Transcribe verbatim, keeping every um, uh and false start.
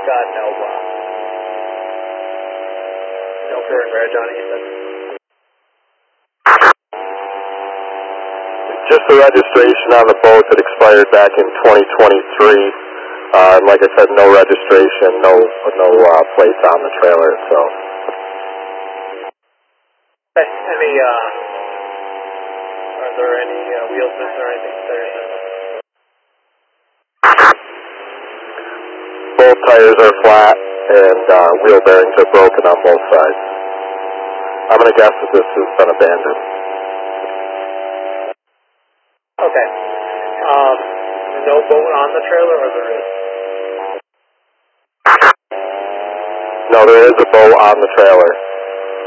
got no, uh, no current reg on it, you said? Just the registration on the boat that expired back in twenty twenty-three. Uh, and like I said, no registration, no no uh, plates on the trailer itself. Okay. Any, uh, are there any uh, wheels missing or anything there? Both tires are flat and uh, wheel bearings are broken on both sides. I'm going to guess that this has been abandoned. Okay. Um, no boat on the trailer, or there is? No, there is a boat on the trailer.